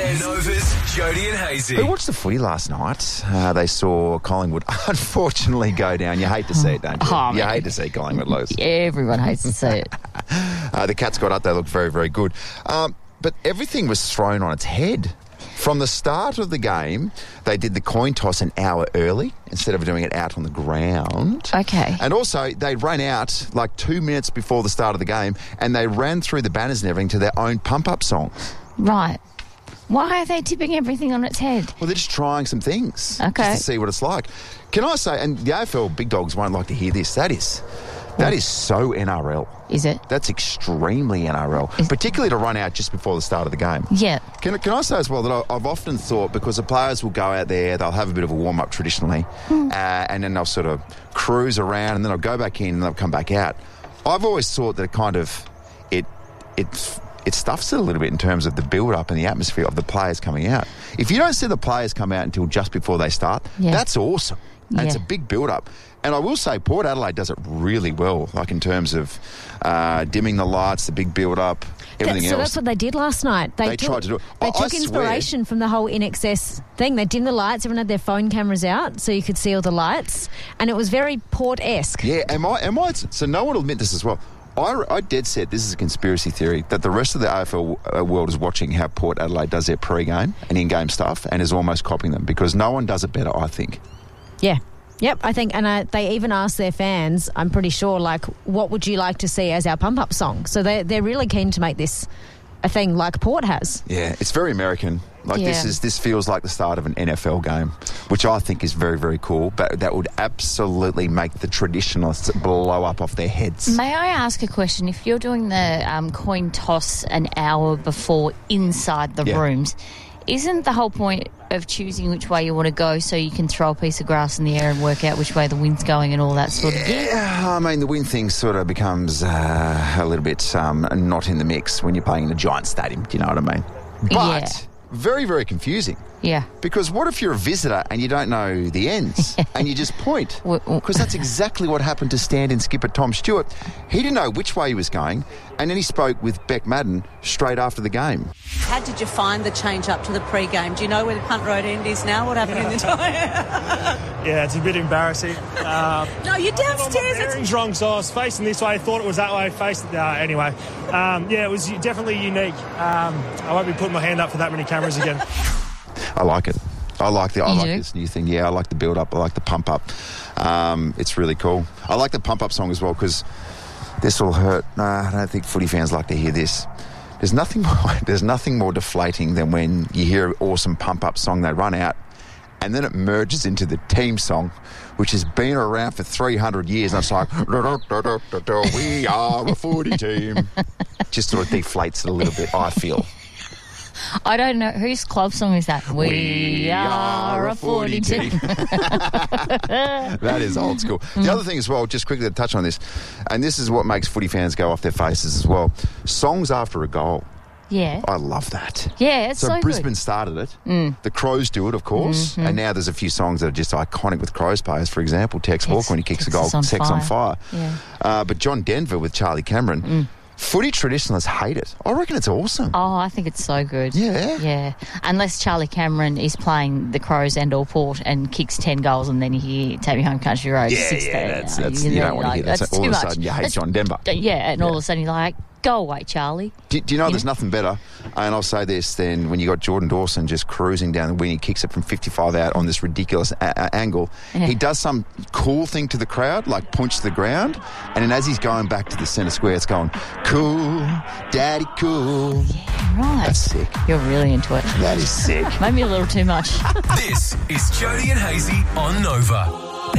is. Nova's Jody and Hazy. Who watched the footy last night? They saw Collingwood unfortunately go down. You hate to see it, don't you? Oh, you man. hate to see Collingwood lose. Everyone hates to see it. The Cats got up. They looked very, very good. But everything was thrown on its head. From the start of the game, they did the coin toss an hour early instead of doing it out on the ground. Okay. And also, they ran out like 2 minutes before the start of the game, and they ran through the banners and everything to their own pump-up songs. Right. Why are they tipping everything on its head? Well, they're just trying some things. Okay. Just to see what it's like. Can I say, and the AFL big dogs won't like to hear this, that is so NRL. Is it? That's extremely NRL, particularly to run out just before the start of the game. Yeah. Can I say as well that I've often thought, because the players will go out there, they'll have a bit of a warm-up traditionally, and then they'll sort of cruise around, and then they'll go back in and they'll come back out. I've always thought that it kind of, it stuffs it a little bit in terms of the build-up and the atmosphere of the players coming out. If you don't see the players come out until just before they start, that's awesome. And it's a big build-up. And I will say Port Adelaide does it really well, like in terms of dimming the lights, the big build-up, everything else. So that's what they did last night. They tried to do it. They took inspiration from the whole INXS thing. They dimmed the lights. Everyone had their phone cameras out so you could see all the lights. And it was very Port-esque. Yeah, am I? So no one will admit this as well. I dead set this is a conspiracy theory that the rest of the AFL world is watching how Port Adelaide does their pre-game and in-game stuff and is almost copying them because no one does it better, I think. Yeah. Yep, I think, and they even asked their fans, I'm pretty sure, like, what would you like to see as our pump-up song? So they're really keen to make this a thing like Port has. Yeah, it's very American. Like this feels like the start of an NFL game, which I think is very, very cool, but that would absolutely make the traditionalists blow up off their heads. May I ask a question? If you're doing the coin toss an hour before inside the rooms, isn't the whole point of choosing which way you want to go so you can throw a piece of grass in the air and work out which way the wind's going and all that sort of thing? Yeah, I mean, the wind thing sort of becomes a little bit not in the mix when you're playing in a giant stadium, do you know what I mean? But very, very confusing. Yeah. Because what if you're a visitor and you don't know the ends and you just point? Because that's exactly what happened to stand-in skipper Tom Stewart. He didn't know which way he was going, and then he spoke with Beck Madden straight after the game. How did you find the change up to the pre-game? Do you know where the Punt Road end is now? What happened in the time? Yeah, it's a bit embarrassing. No, you're downstairs. My bearing's wrong, so I was facing this way, thought it was that way, anyway. Yeah, it was definitely unique. I won't be putting my hand up for that many cameras again. I like it. I like this new thing. Yeah, I like the build-up. I like the pump-up. It's really cool. I like the pump-up song as well because this will hurt. I don't think footy fans like to hear this. There's nothing more deflating than when you hear an awesome pump-up song, they run out, and then it merges into the team song, which has been around for 300 years, and it's like, we are a footy team. Just sort of deflates it a little bit, I feel. I don't know. Whose club song is that? We are a footy team. That is old school. The other thing as well, just quickly to touch on this, and this is what makes footy fans go off their faces as well, songs after a goal. Yeah. I love that. Yeah, it's so Brisbane good. started it. The Crows do it, of course. And now there's a few songs that are just iconic with Crows players. For example, Tex Hawke when he kicks a goal, Sex on Fire. Yeah. But John Denver with Charlie Cameron. Footy traditionalists hate it. I reckon it's awesome. Oh, I think it's so good. Yeah. Yeah. Unless Charlie Cameron is playing the Crows and or Port and kicks 10 goals and then you Take Me Home Country Road. That's you don't want to hear that. So all of a sudden you hate John Denver. Yeah, and all of a sudden you're like, go away, Charlie. Do you know there's nothing better, and I'll say this, than when you got Jordan Dawson just cruising down the wing, he kicks it from 55 out on this ridiculous angle. Yeah. He does some cool thing to the crowd, like punch to the ground, and then as he's going back to the centre square, it's going, cool, daddy cool. Yeah, right. That's sick. You're really into it. That is sick. Maybe a little too much. This is Jody and Hazy on Nova.